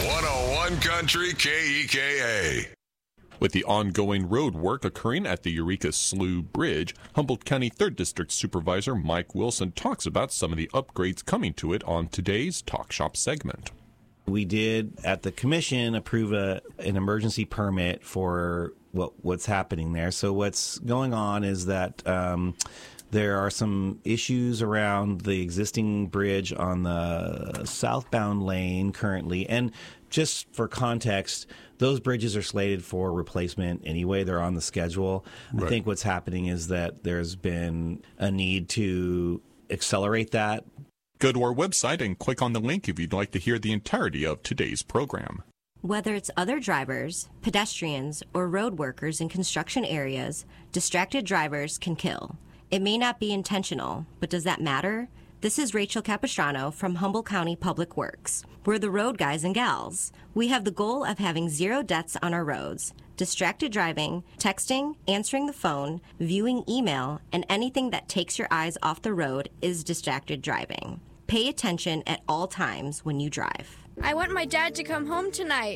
101 Country KEKA. With the ongoing road work occurring at the Eureka Slough Bridge, Humboldt County 3rd District Supervisor Mike Wilson talks about some of the upgrades coming to it on today's Talk Shop segment. We did, at the commission, approve an emergency permit for what's happening there. So what's going on is that there are some issues around the existing bridge on the southbound lane currently. And just for context, those bridges are slated for replacement anyway. They're on the schedule. Right. I think what's happening is that there's been a need to accelerate that. Go to our website and click on the link if you'd like to hear the entirety of today's program. Whether it's other drivers, pedestrians, or road workers in construction areas, distracted drivers can kill. It may not be intentional, but does that matter? This is Rachel Capistrano from Humboldt County Public Works. We're the road guys and gals. We have the goal of having 0 deaths on our roads. Distracted driving, texting, answering the phone, viewing email, and anything that takes your eyes off the road is distracted driving. Pay attention at all times when you drive. I want my dad to come home tonight.